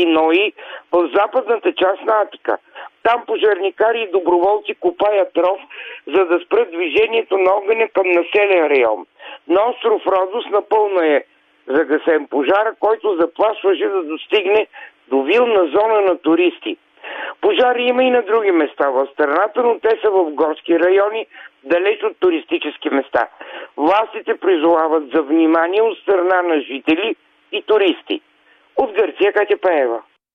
и Нои в западната част на Атика. Там пожарникари и доброволци копаят ров, за да спрат движението на огъня към населен район. На остров Родос напълно е загасен пожара, който заплашваше да достигне до вилна зона на туристи. Пожари има и на други места в страната, но те са в горски райони, далеч от туристически места. Властите призовават за внимание от страна на жители и туристи. От Гърция Катя Пеева.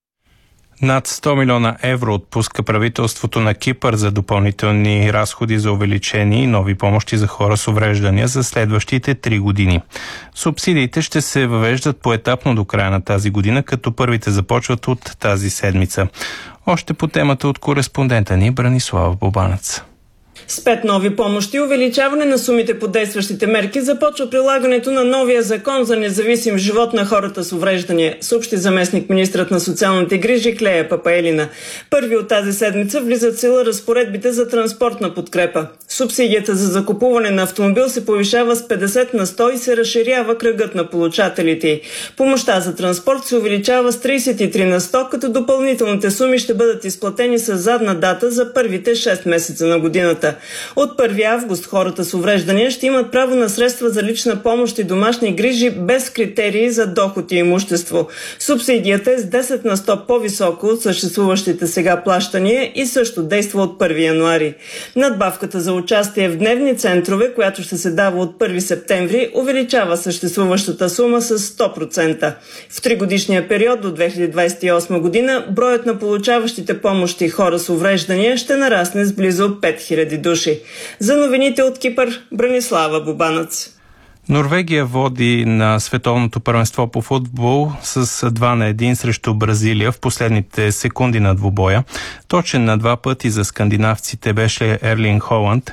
Над 100 милиона евро отпуска правителството на Кипър за допълнителни разходи за увеличени и нови помощи за хора с увреждания за следващите 3 години. Субсидиите ще се въвеждат поетапно до края на тази година, като първите започват от тази седмица. Още по темата от кореспондента ни Бранислава Бобанец. С 5 нови помощи и увеличаване на сумите по действащите мерки започва прилагането на новия закон за независим живот на хората с увреждания, съобщи заместник-министрът на социалните грижи Клея Папаелина. Първи от тази седмица влизат в сила разпоредбите за транспортна подкрепа. Субсидията за закупуване на автомобил се повишава с 50 на 100 и се разширява кръгът на получателите. Помощта за транспорт се увеличава с 33 на 100, като допълнителните суми ще бъдат изплатени с задна дата за първите 6 месеца на годината. От 1 август хората с увреждания ще имат право на средства за лична помощ и домашни грижи без критерии за доход и имущество. Субсидията е с 10 на 100 по-високо от съществуващите сега плащания и също действа от 1 януари. Надбавката за участие в дневни центрове, която ще се дава от 1 септември, увеличава съществуващата сума с 100%. В 3-годишния период до 2028 година броят на получаващите помощи хора с увреждания ще нарасне с близо 5000 души. За новините от Кипър, Бранислава Бобанец. Норвегия води на световното първенство по футбол с 2-1 срещу Бразилия в последните секунди на двубоя. Точен на 2 пъти за скандинавците беше Ерлинг Холанд.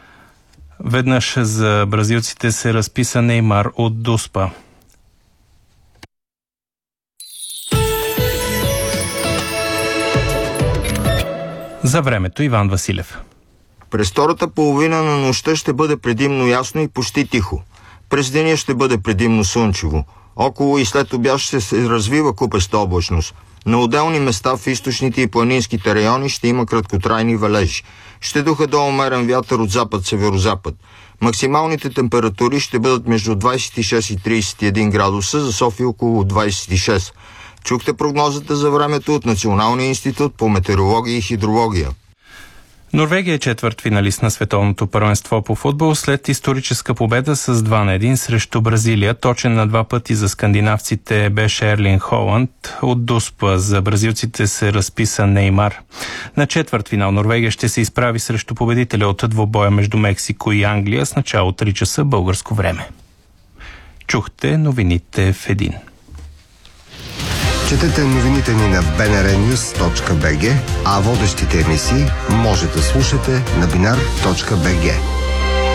Веднъж за бразилците се разписа Неймар от Дуспа. За времето Иван Василев. През втората половина на нощта ще бъде предимно ясно и почти тихо. През деня ще бъде предимно слънчево. Около и след обяд ще се развива купеста облачност. На отделни места в източните и планинските райони ще има краткотрайни валежи. Ще духа до умерен вятър от запад-северозапад. Максималните температури ще бъдат между 26 и 31 градуса, за София около 26. Чухте прогнозата за времето от Националния институт по метеорология и хидрология. Норвегия е четвъртфиналист на световното първенство по футбол след историческа победа с 2-1 срещу Бразилия. Точен на 2 пъти за скандинавците беше Ерлинг Холанд. От Дуспа за бразилците се разписа Неймар. На четвъртфинал Норвегия ще се изправи срещу победителя от двубоя между Мексико и Англия с начало 3 часа българско време. Чухте новините в един. Четете новините ни на bnrnews.bg, а водещите емисии може да слушате на binar.bg.